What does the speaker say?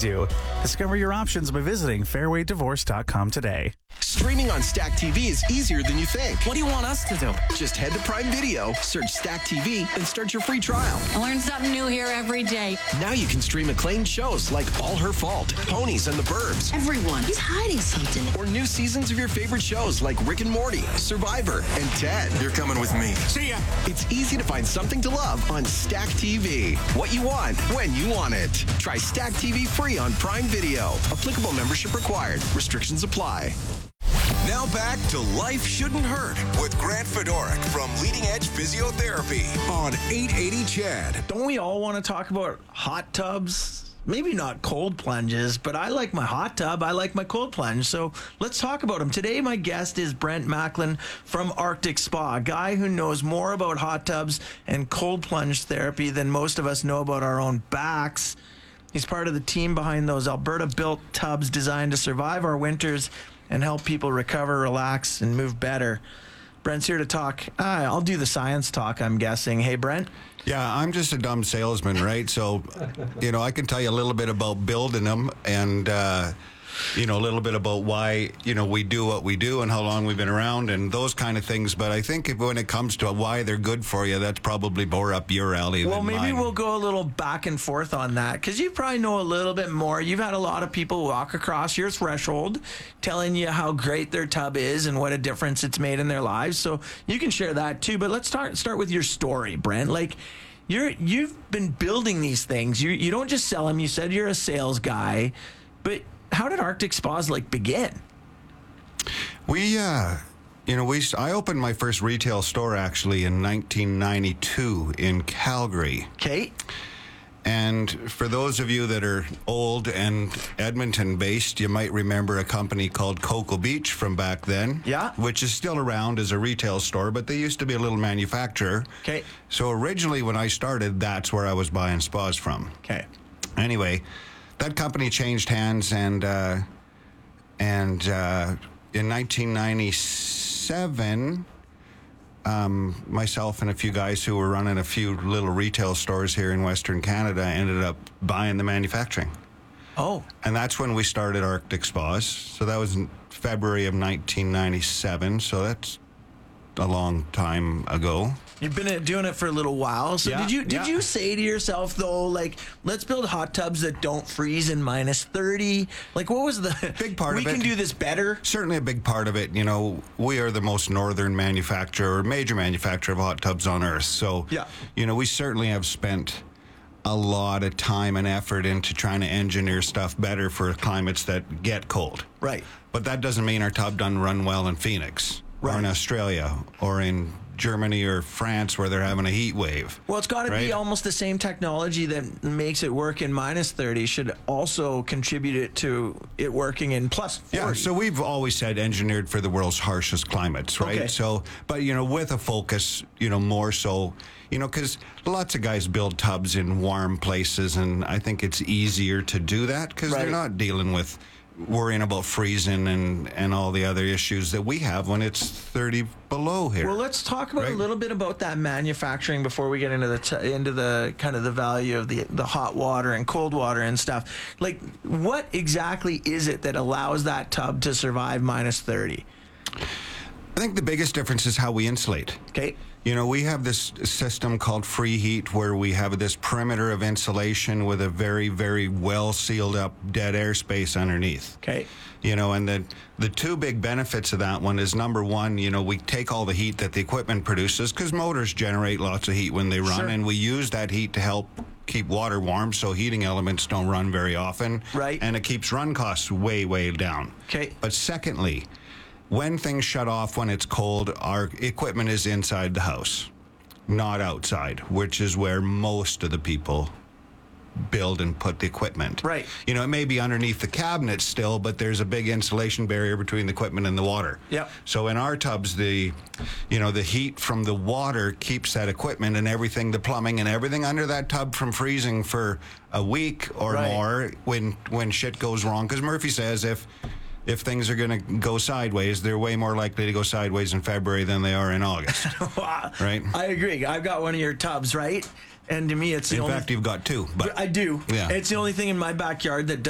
do. Discover your options by visiting fairwaydivorce.com today. Streaming on Stack TV is easier than you think. What do you want us to do? Just head to Prime Video, search Stack TV, and start your free trial. I learn something new here every day. Now you can stream acclaimed shows like All Her Fault, Ponies and the Burbs, Everyone is hiding something. or new seasons of your favorite shows like Rick and Morty, Survivor, and Ted. You're coming with me. See ya. It's easy to find something to love on Stack TV. What you want, when you want it. Try Stack TV free on Prime Video. Applicable membership required. Restrictions apply. Now back to Life Shouldn't Hurt with Grant Fedoruk from Leading Edge Physiotherapy on 880 CHED. Don't we all want to talk about hot tubs? Maybe not cold plunges, but I like my hot tub. I like my cold plunge. So let's talk about them. Today, my guest is Brent Macklin from Arctic Spa, a guy who knows more about hot tubs and cold plunge therapy than most of us know about our own backs. He's part of the team behind those Alberta-built tubs designed to survive our winters and help people recover, relax, and move better. Brent's here to talk. I'll do the science talk, I'm guessing. Hey, Brent? Yeah, I'm just a dumb salesman, right? So, I can tell you a little bit about building them and, a little bit about why, we do what we do and how long we've been around and those kind of things. But I think when it comes to why they're good for you, that's probably more up your alley than mine. Well, maybe we'll go a little back and forth on that because you probably know a little bit more. You've had a lot of people walk across your threshold telling you how great their tub is and what a difference it's made in their lives. So you can share that too. But let's start with your story, Brent. Like, you've been building these things. You don't just sell them. You said you're a sales guy. But how did Arctic Spas begin? I opened my first retail store actually in 1992 in Calgary. Okay. And for those of you that are old and Edmonton-based, you might remember a company called Cocoa Beach from back then. Yeah. Which is still around as a retail store, but they used to be a little manufacturer. Okay. So originally when I started, that's where I was buying spas from. Okay. Anyway, that company changed hands, and in 1997, myself and a few guys who were running a few little retail stores here in Western Canada ended up buying the manufacturing. Oh. And that's when we started Arctic Spas. So that was in February of 1997. So that's a long time ago. You've been doing it for a little while. So Yeah, did you say to yourself, though, let's build hot tubs that don't freeze in minus 30? What was the big part of it? We can do this better? Certainly a big part of it. We are the most northern major manufacturer of hot tubs on earth. So, yeah. We certainly have spent a lot of time and effort into trying to engineer stuff better for climates that get cold. Right. But that doesn't mean our tub doesn't run well in Phoenix or in Australia or in Germany or France where they're having a heat wave. Well, it's got to be almost the same technology that makes it work in minus 30 should also contribute it to it working in plus 40. Yeah, so we've always said engineered for the world's harshest climates, right? Okay. So, but, with a focus, more so, because lots of guys build tubs in warm places, and I think it's easier to do that because they're not dealing with worrying about freezing and all the other issues that we have when it's 30 below here. Well, let's talk about a little bit about that manufacturing before we get into the kind of the value of the hot water and cold water and stuff. What exactly is it that allows that tub to survive minus 30? I think the biggest difference is how we insulate. Okay. We have this system called Free Heat where we have this perimeter of insulation with a very, very well sealed up dead airspace underneath. Okay. And the two big benefits of that one is, number one, we take all the heat that the equipment produces because motors generate lots of heat when they run, and we use that heat to help keep water warm so heating elements don't run very often. Right. And it keeps run costs way, way down. Okay. But secondly, when things shut off when it's cold, our equipment is inside the house, not outside, which is where most of the people build and put the equipment. Right. It may be underneath the cabinet still, but there's a big insulation barrier between the equipment and the water. Yep. So in our tubs, the heat from the water keeps that equipment and everything, the plumbing and everything under that tub from freezing for a week or more when shit goes wrong. Because Murphy says if things are going to go sideways, they're way more likely to go sideways in February than they are in August. Right? I agree. I've got one of your tubs, right? And to me, it's the in only... fact, you've got two. But I do. Yeah. It's the only thing in my backyard that